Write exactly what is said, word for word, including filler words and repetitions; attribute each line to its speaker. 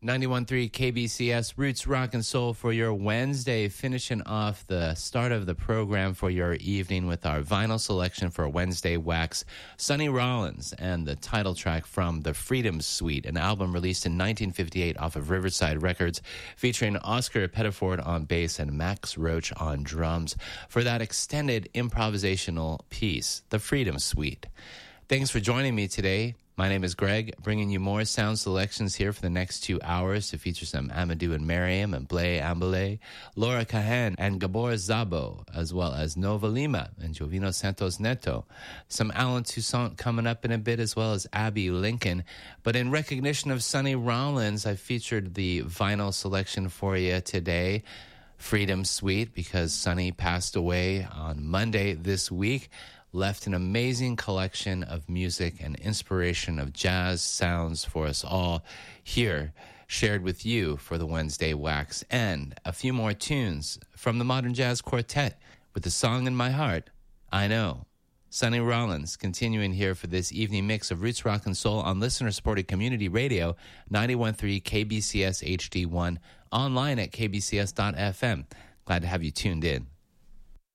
Speaker 1: ninety-one point three K B C S Roots Rock and Soul for your Wednesday, finishing off the start of the program for your evening with our vinyl selection for Wednesday Wax, Sonny Rollins, and the title track from The Freedom Suite, an album released in nineteen fifty-eight off of Riverside Records, featuring Oscar Pettiford on bass and Max Roach on drums for that extended improvisational piece, The Freedom Suite. Thanks for joining me today. My name is Greg, bringing you more sound selections here for the next two hours to feature some Amadou and Mariam and Blay Ambele, Laura Cahen and Gabor Szabo, as well as Nova Lima and Jovino Santos Neto. Some Alan Toussaint coming up in a bit, as well as Abby Lincoln. But in recognition of Sonny Rollins, I featured the vinyl selection for you today, Freedom Suite, because Sonny passed away on Monday this week. Left an amazing collection of music and inspiration of jazz sounds for us all here, shared with you for the Wednesday Wax, and a few more tunes from the Modern Jazz Quartet with the song in my heart, I Know. Sonny Rollins continuing here for this evening mix of Roots Rock and Soul on listener-supported community radio, ninety-one point three K B C S H D one, online at k b c s dot f m. Glad to have you tuned in.